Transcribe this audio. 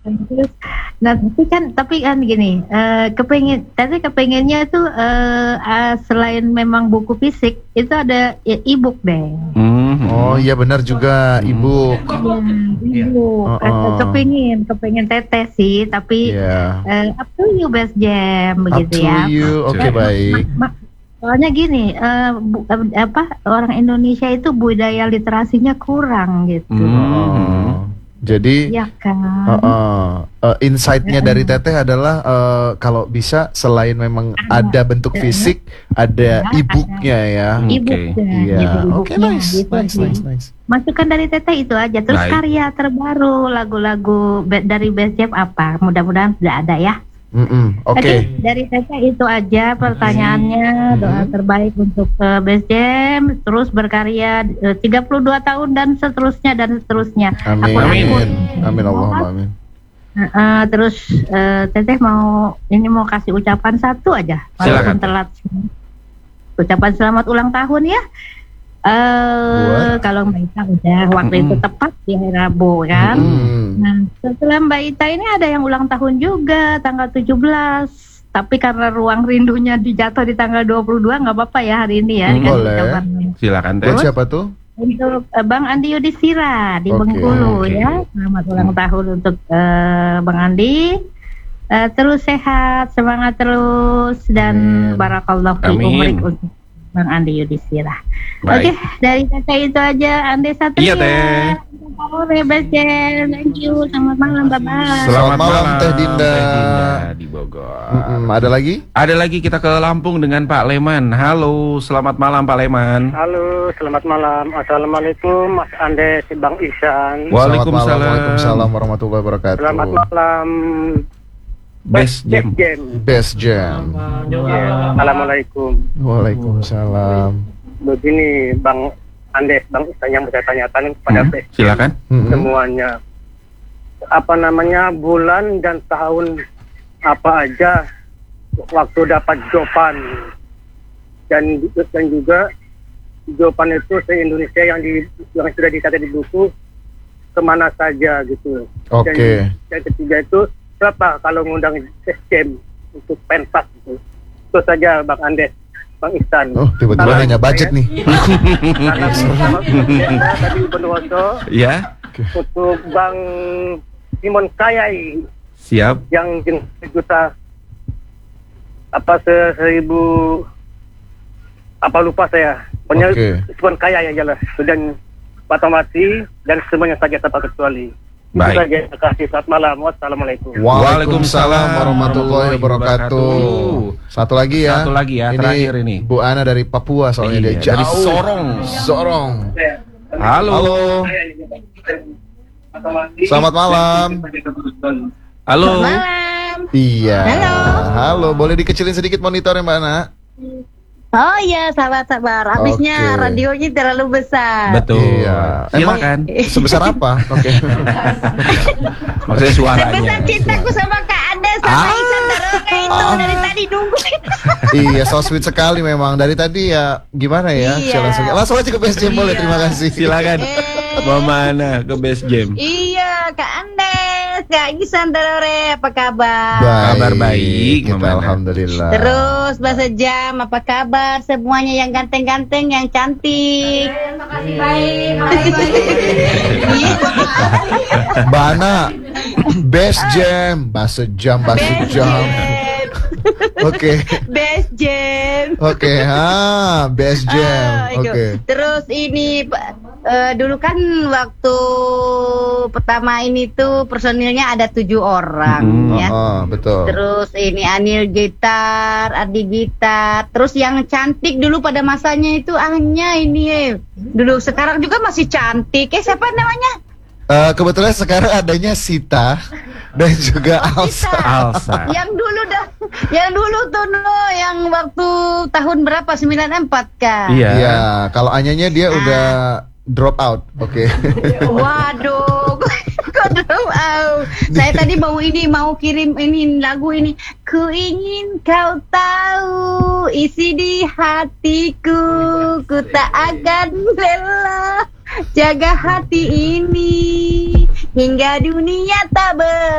Terus, nah tapi kan gini, kepengennya tuh selain memang buku fisik itu ada e-book deh. Oh iya benar juga ibu. Iya, e-book. Kepengin teteh sih, tapi up to you Best Jam Up begitu to ya. you, oke baik. Soalnya gini, orang Indonesia itu budaya literasinya kurang gitu. Jadi ya kan? insight-nya dari Teteh adalah kalau bisa selain memang ada bentuk fisik, ada e-booknya ya. E-booknya. Oke, nice. Masukan dari Teteh itu aja. Terus karya terbaru, lagu-lagu dari Best Jam apa? Mudah-mudahan sudah ada ya. Oke. Dari Teteh itu aja pertanyaannya. Doa terbaik untuk Best Jam, terus berkarya 32 tahun dan seterusnya. Amin Allahumma amin. Terus Teteh mau kasih ucapan satu aja, walaupun telat. Ucapan selamat ulang tahun ya. Kalau Mbak Ita udah waktu itu tepat di hari Rabu kan. Nah, setelah Mbak Ita ini ada yang ulang tahun juga tanggal 17. Tapi karena ruang rindunya dijatuh di tanggal 22, nggak apa-apa ya hari ini ya. Boleh. Silakan Teh. Siapa tuh? Untuk Bang Andi Yudhistira di Bengkulu ya. Selamat ulang tahun untuk Bang Andi. Terus sehat, semangat terus dan barakallahu fi umrik untuk Bang Andi Yudhistira. Oke, dari Teteh itu aja. Andi Satria. Iya Teh. Best Jam. Thank you. Selamat malam, bye-bye. Selamat malam Teh Dinda di Bogor. Ada lagi? Ada lagi, kita ke Lampung dengan Pak Leman. Halo, selamat malam Pak Leman. Halo, selamat malam. Assalamualaikum Mas Andes, Bang Ihsan. Waalaikumsalam warahmatullahi wabarakatuh. Selamat malam. Best Jam. Assalamualaikum. Waalaikumsalam. Begini Bang Andes, Bang Ihsan yang saya tanyakan kepada Best Jam. Silakan. Semuanya. Apa namanya, bulan dan tahun apa aja waktu dapat jawaban dan juga jawaban itu se-Indonesia yang sudah dicatat di buku kemana saja gitu. Oke. Dan yang ketiga itu berapa kalau ngundang sistem untuk pentas gitu. Itu saja Bang Andes, Bang Ihsan. Oh, tiba-tiba nanya budget nih. Tadi Bonwoso. Ya. Untuk Bang Simon Kayai. Siap. Yang juta seribu lupa saya. Pokoknya Simon Kayai yang jelas. Dan Pak Tomasi dan semuanya saja tanpa kecuali. Baik. Terima kasih. Selamat malam. Wassalamualaikum. Waalaikumsalam warahmatullahi wabarakatuh. Satu lagi ya. Terakhir ini. Bu Ana dari Papua soalnya dia jauh. Dari Sorong. Halo. Selamat malam. Halo. Iya. Halo. Boleh dikecilin sedikit monitornya Mbak Ana? Oh iya, sabar. Habisnya radionya terlalu besar. Betul. Iya. Silakan. Sebesar apa? Oke. Maksudnya suaranya. Sebesar cintaku sama Kak Anda sama Ihsan Daroga itu dari tadi nungguin. Iya, so sweet sekali memang. Dari tadi ya gimana ya? Langsung aja ke Best Jam boleh. Terima kasih. Silakan. Mama Ana ke Best Jam. Iya, Kak Andes, Kak Ihsan Daroga, apa kabar? Kabar baik, kita alhamdulillah. Terus Best Jam, apa kabar? Semuanya yang ganteng-ganteng, yang cantik. Makasih baik. Mbak Ana, Best Jam, Best Jam. Oke. Best Jam. Oke, Best Jam. Oke. Terus ini dulu kan waktu pertama ini tuh personilnya ada 7 orang ya. Betul. Terus ini Anil gitar, Ardi gitar. Terus yang cantik dulu pada masanya itu Anya ini. Dulu sekarang juga masih cantik. Siapa namanya? Kebetulan sekarang adanya Sita dan juga Alsa. Yang dulu tuh yang waktu tahun berapa? 94 kan? Iya. Kalau Anyanya dia udah drop out. Oke. Waduh, kok drop out? Saya tadi mau kirim ini lagu ini. Ku ingin kau tahu isi di hatiku, ku tak akan rela jaga hati ini hingga dunia tak